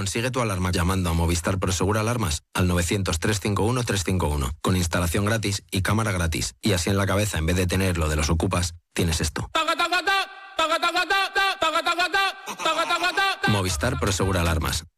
Consigue tu alarma llamando a Movistar Prosegur Alarmas al 900-351-351, con instalación gratis y cámara gratis. Y así en la cabeza, en vez de tener lo de los ocupas, tienes esto. Movistar Prosegur Alarmas.